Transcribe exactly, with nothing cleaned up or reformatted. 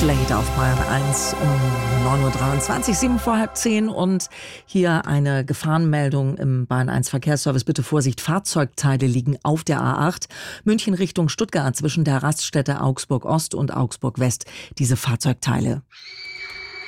Late auf Bayern eins um neun Uhr dreiundzwanzig, sieben vor halb zehn. Und hier eine Gefahrenmeldung im Bayern eins Verkehrsservice. Bitte Vorsicht, Fahrzeugteile liegen auf der A acht. München Richtung Stuttgart zwischen der Raststätte Augsburg Ost und Augsburg West. Diese Fahrzeugteile.